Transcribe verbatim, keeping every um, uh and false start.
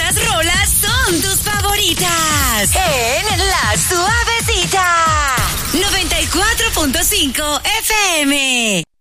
estas rolas son tus favoritas. En La Suavecita. noventa y cuatro punto cinco F M.